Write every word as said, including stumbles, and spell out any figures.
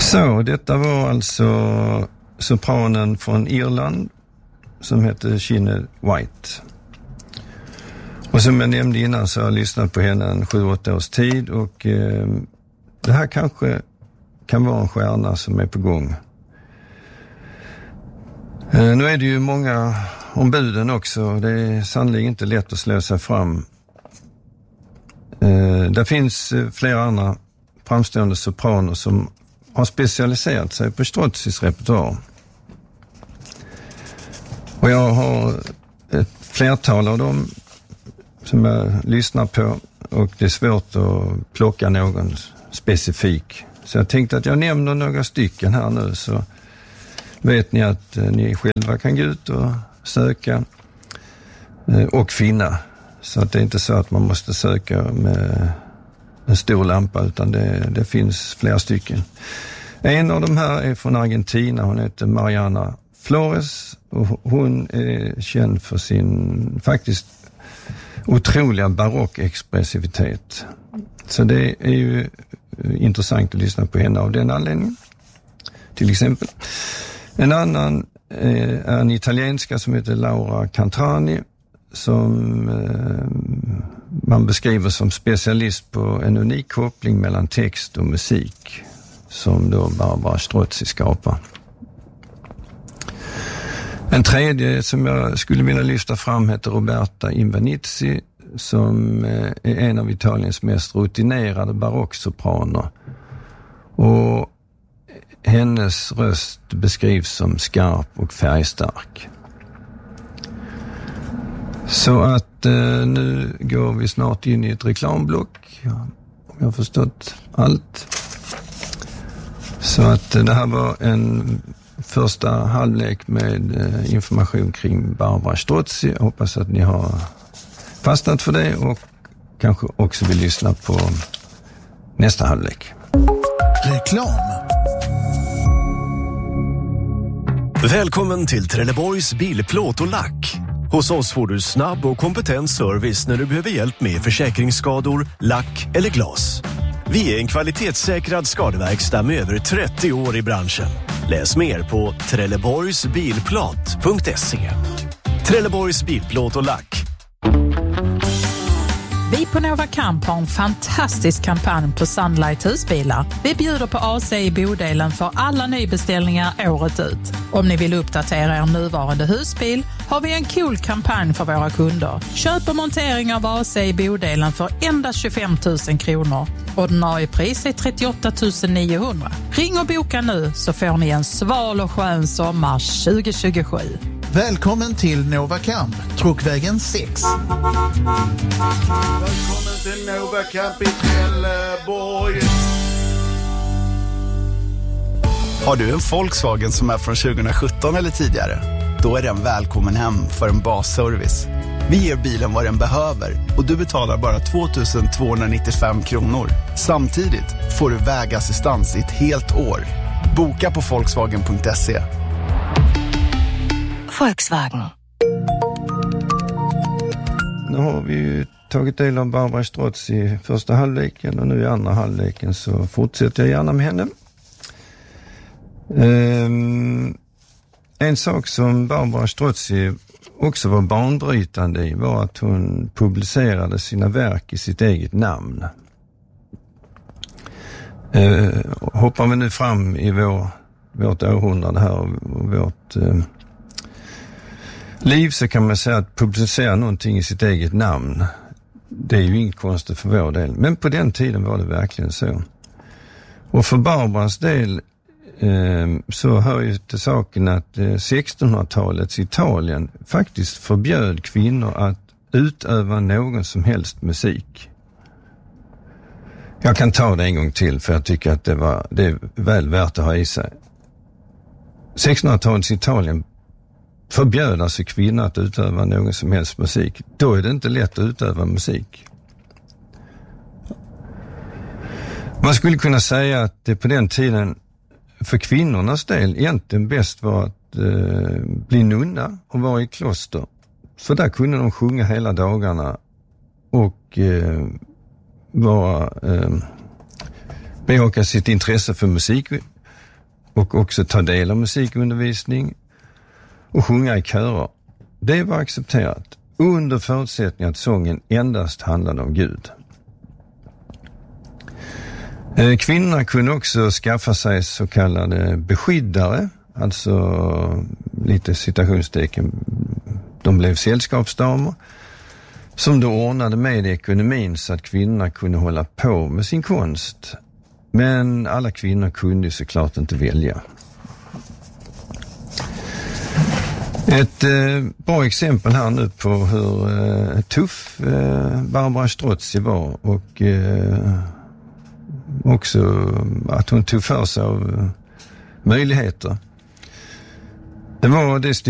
Så, detta var alltså sopranen från Irland som heter Sinead White. Och som jag nämnde innan så har jag lyssnat på henne en sju åtta års tid och eh, det här kanske kan vara en stjärna som är på gång. Eh, nu är det ju många ombuden också. Det är sannolikt inte lätt att slå sig fram. Eh, det finns eh, flera andra framstående sopraner som har specialiserat sig på Struzzis repertoar. Och jag har ett flertal av dem som jag lyssnar på och det är svårt att plocka någon specifik. Så jag tänkte att jag nämner några stycken här nu så vet ni att ni själva kan gå ut och söka och finna. Så att det är inte så att man måste söka med en stor lampa utan det, det finns flera stycken. En av de här är från Argentina, hon heter Mariana Flores och hon är känd för sin faktiskt otroliga barockexpressivitet. Så det är ju intressant att lyssna på henne av den anledningen. Till exempel. En annan är en italienska som heter Laura Cantrani som eh, man beskriver som specialist på en unik koppling mellan text och musik som då Barbara Strozzi skapar. En tredje som jag skulle vilja lyfta fram heter Roberta Invernizzi som är en av Italiens mest rutinerade barocksopraner. Och hennes röst beskrivs som skarp och färgstark. Så att eh, nu går vi snart in i ett reklamblock. Ja, om jag har förstått allt. Så att eh, det här var en första halvlek med eh, information kring Barbara Strozzi. Jag hoppas att ni har fastnat för det och kanske också vill lyssna på nästa halvlek. Reklam. Välkommen till Trelleborgs bilplåt och lack. Hos oss får du snabb och kompetent service när du behöver hjälp med försäkringsskador, lack eller glas. Vi är en kvalitetssäkrad skadeverkstad med över trettio år i branschen. Läs mer på trelleborgsbilplåt punkt se. Trelleborgs bilplåt och lack. Vi på Nova Camp har en fantastisk kampanj på Sunlight husbilar. Vi bjuder på A C i Bodelen för alla nybeställningar året ut. Om ni vill uppdatera er nuvarande husbil har vi en cool kampanj för våra kunder. Köp och montering av A C i Bodelen för endast tjugofem tusen kronor. Ordinarie pris är trettioåtta tusen niohundra. Ring och boka nu så får ni en sval och skön sommar tjugo tjugosju. Välkommen till Nova Camp, Truckvägen sex. Välkommen till Nova Camp i Trelleborg. Har du en Volkswagen som är från tjugosjutton eller tidigare? Då är den välkommen hem för en basservice. Vi ger bilen vad den behöver och du betalar bara två tusen tvåhundranittiofem kronor. Samtidigt får du vägassistans i ett helt år. Boka på volkswagen punkt se. Volkswagen. Nu har vi ju tagit del av Barbara Strozzi i första halvleken och nu i andra halvleken så fortsätter jag gärna med henne. Um, en sak som Barbara Strozzi också var banbrytande i var att hon publicerade sina verk i sitt eget namn. Uh, hoppar vi nu fram i vår, vårt århundrade här och vårt uh, liv så kan man säga att publicera någonting i sitt eget namn. Det är ju inget konstigt för vår del. Men på den tiden var det verkligen så. Och för Barbaras del eh, så hör ju till saken att eh, sextonhundratalets Italien faktiskt förbjöd kvinnor att utöva någon som helst musik. Jag kan ta det en gång till för jag tycker att det, var, det är väl värt att ha i sig. sextonhundratalets Italien förbjöd alltså kvinnor att utöva någon som helst musik. Då är det inte lätt att utöva musik. Man skulle kunna säga att det på den tiden för kvinnornas del egentligen bäst var att eh, bli nunna och vara i kloster. För där kunde de sjunga hela dagarna och eh, vara, eh, bejaka sitt intresse för musik och också ta del av musikundervisning och sjunga i körer. Det var accepterat under förutsättning att sången endast handlade om Gud. Kvinnorna kunde också skaffa sig så kallade beskyddare, alltså lite citationstecken, de blev sällskapsdamer som då ordnade med ekonomin så att kvinnorna kunde hålla på med sin konst. Men alla kvinnor kunde såklart inte välja. Ett eh, bra exempel här nu på hur eh, tuff eh, Barbara Strozzi var och eh, också att hon tog för sig av eh, möjligheter. Det var det